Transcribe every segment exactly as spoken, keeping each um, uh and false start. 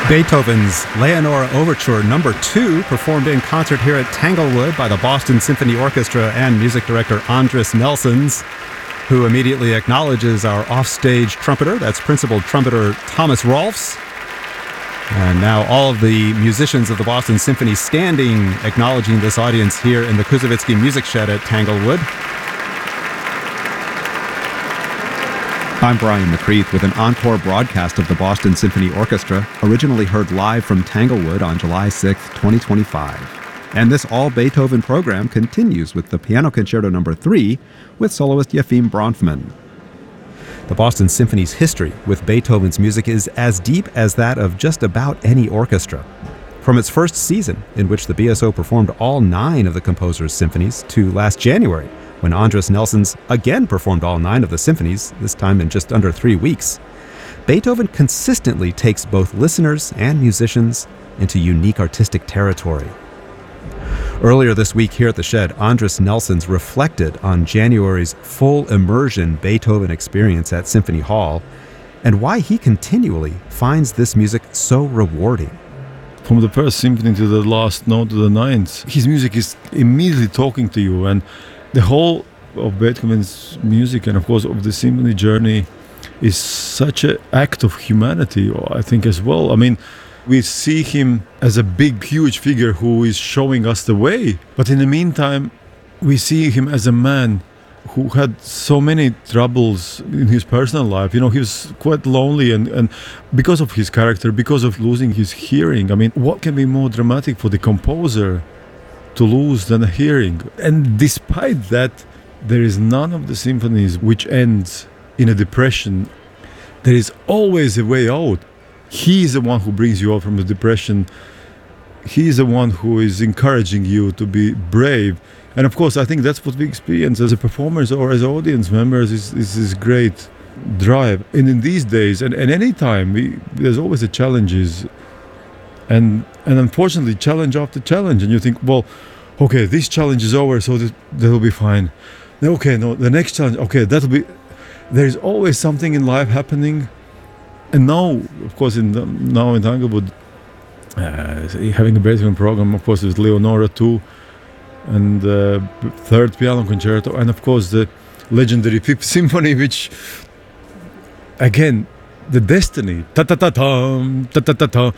Beethoven's Leonore Overture Number two, performed in concert here at Tanglewood by the Boston Symphony Orchestra and music director Andris Nelsons, who immediately acknowledges our offstage trumpeter. That's principal trumpeter Thomas Rolfs. And now all of the musicians of the Boston Symphony standing, acknowledging this audience here in the Kuzovitsky Music Shed at Tanglewood. I'm Brian McCreath with an encore broadcast of the Boston Symphony Orchestra, originally heard live from Tanglewood on July sixth, twenty twenty-five. And this all-Beethoven program continues with the Piano Concerto Number three with soloist Yefim Bronfman. The Boston Symphony's history with Beethoven's music is as deep as that of just about any orchestra. From its first season, in which the B S O performed all nine of the composer's symphonies, to last January, when Andris Nelsons again performed all nine of the symphonies, this time in just under three weeks, Beethoven consistently takes both listeners and musicians into unique artistic territory. Earlier this week here at the Shed, Andris Nelsons reflected on January's full immersion Beethoven experience at Symphony Hall and why he continually finds this music so rewarding. From the first symphony to the last note to the ninth, his music is immediately talking to you, and the whole of Beethoven's music and of course of the symphony journey is such an act of humanity, I think, as well. I mean, we see him as a big, huge figure who is showing us the way. But in the meantime, we see him as a man who had so many troubles in his personal life. You know, he was quite lonely, and, and because of his character, because of losing his hearing. I mean, what can be more dramatic for the composer to lose than a hearing? And despite that, there is none of the symphonies which ends in a depression. There is always a way out. He is the one who brings you out from the depression. He is the one who is encouraging you to be brave. And of course, I think that's what we experience as a performers or as audience members, is, is this great drive. And in these days, and, and any time, we, there's always the challenges. And and unfortunately, challenge after challenge. And you think, well, okay, this challenge is over, so that, that'll be fine. Then, okay, no, the next challenge, okay, that'll be... There's always something in life happening. And now, of course, in the, now in Tanglewood, uh, having a Beethoven program, of course, with Leonora too, and the uh, third piano concerto, and of course the legendary Fifth Symphony, which, again, the destiny, ta-ta-ta-ta, ta-ta-ta-ta,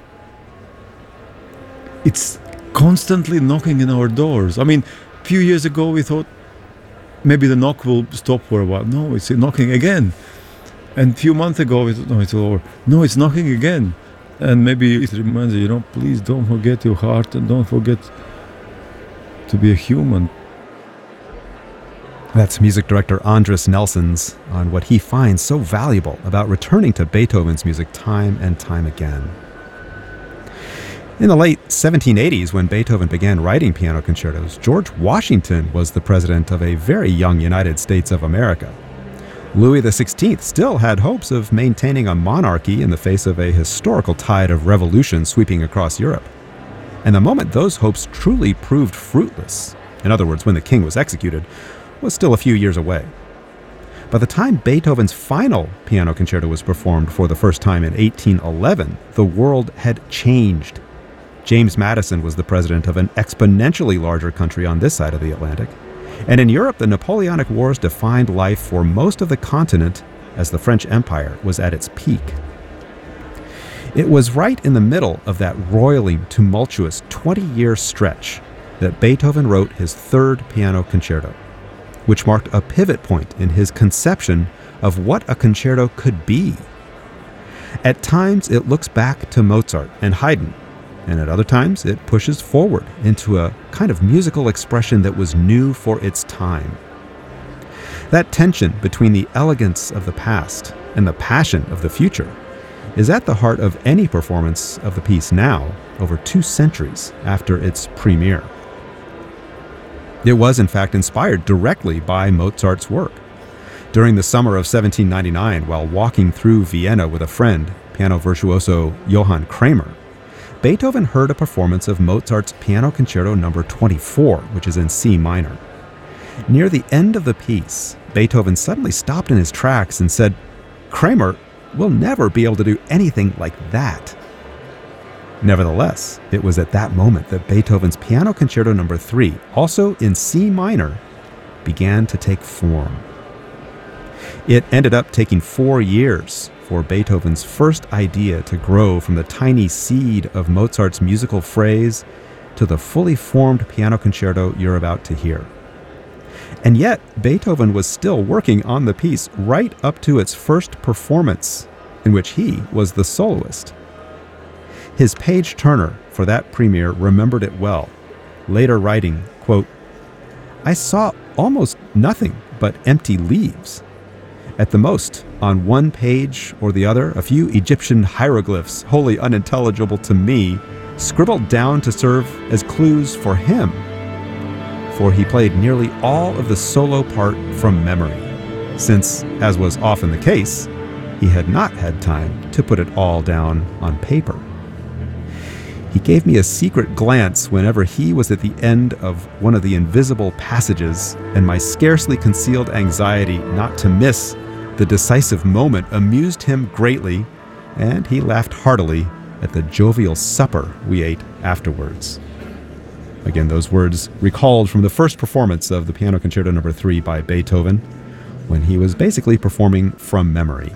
it's constantly knocking in our doors. I mean, a few years ago we thought maybe the knock will stop for a while. No, it's knocking again. And a few months ago we thought, no, it's over. No, it's knocking again. And maybe it reminds you, you know, please don't forget your heart and don't forget to be a human. That's music director Andris Nelsons on what he finds so valuable about returning to Beethoven's music time and time again. In the late seventeen eighties, when Beethoven began writing piano concertos, George Washington was the president of a very young United States of America. Louis the sixteenth still had hopes of maintaining a monarchy in the face of a historical tide of revolution sweeping across Europe. And the moment those hopes truly proved fruitless, in other words, when the king was executed, was still a few years away. By the time Beethoven's final piano concerto was performed for the first time in eighteen eleven, the world had changed. James Madison was the president of an exponentially larger country on this side of the Atlantic. And in Europe, the Napoleonic Wars defined life for most of the continent as the French Empire was at its peak. It was right in the middle of that roiling, tumultuous twenty-year stretch that Beethoven wrote his third piano concerto, which marked a pivot point in his conception of what a concerto could be. At times, it looks back to Mozart and Haydn, and at other times it pushes forward into a kind of musical expression that was new for its time. That tension between the elegance of the past and the passion of the future is at the heart of any performance of the piece now, over two centuries after its premiere. It was, in fact, inspired directly by Mozart's work. During the summer of seventeen ninety-nine, while walking through Vienna with a friend, piano virtuoso Johann Kramer, Beethoven heard a performance of Mozart's Piano Concerto Number twenty-four, which is in C minor. Near the end of the piece, Beethoven suddenly stopped in his tracks and said, "Kramer, we'll never be able to do anything like that." Nevertheless, it was at that moment that Beethoven's Piano Concerto Number three, also in C minor, began to take form. It ended up taking four years for Beethoven's first idea to grow from the tiny seed of Mozart's musical phrase to the fully formed piano concerto you're about to hear. And yet, Beethoven was still working on the piece right up to its first performance, in which he was the soloist. His page turner for that premiere remembered it well, later writing, quote, "I saw almost nothing but empty leaves. At the most, on one page or the other, a few Egyptian hieroglyphs, wholly unintelligible to me, scribbled down to serve as clues for him. For he played nearly all of the solo part from memory, since, as was often the case, he had not had time to put it all down on paper. He gave me a secret glance whenever he was at the end of one of the invisible passages, and my scarcely concealed anxiety not to miss the decisive moment amused him greatly, and he laughed heartily at the jovial supper we ate afterwards." Again, those words recalled from the first performance of the Piano Concerto Number three by Beethoven, when he was basically performing from memory.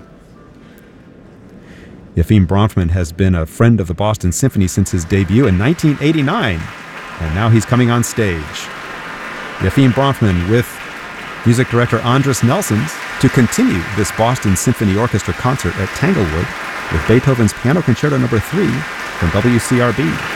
Efim Bronfman has been a friend of the Boston Symphony since his debut in nineteen eighty-nine, and now he's coming on stage. Efim Bronfman with music director Andris Nelsons to continue this Boston Symphony Orchestra concert at Tanglewood with Beethoven's Piano Concerto Number three from W C R B.